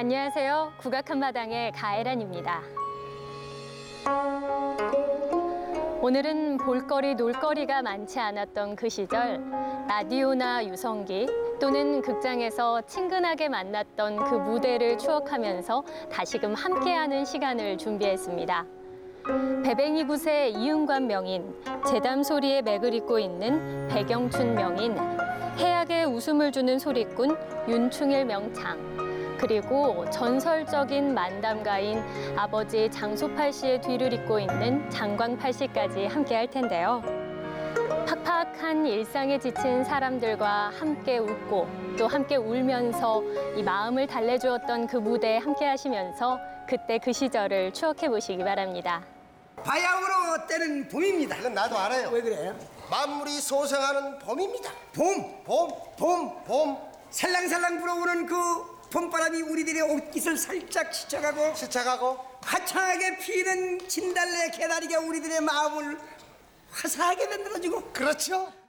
안녕하세요. 국악 한마당의 가혜란입니다. 오늘은 볼거리, 놀거리가 많지 않았던 그 시절, 라디오나 유성기 또는 극장에서 친근하게 만났던 그 무대를 추억하면서 다시금 함께하는 시간을 준비했습니다. 배뱅이 굿의 이은관 명인, 재담소리의 맥을 잇고 있는 백영춘 명인, 해악의 웃음을 주는 소리꾼 윤충일 명창, 그리고 전설적인 만담가인 아버지 장소팔 씨의 뒤를 잇고 있는 장광팔 씨까지 함께 할 텐데요. 팍팍한 일상에 지친 사람들과 함께 웃고 또 함께 울면서 이 마음을 달래주었던 그 무대에 함께 하시면서 그때 그 시절을 추억해 보시기 바랍니다. 바야흐로 때는 봄입니다. 그건 나도 알아요. 왜 그래요? 만물이 소생하는 봄입니다. 봄. 살랑살랑 불어오는 그 봄바람이 우리들의 옷깃을 살짝 시착하고 화창하게 피는 진달래 개나리가 우리들의 마음을 화사하게 만들어주고 그렇죠.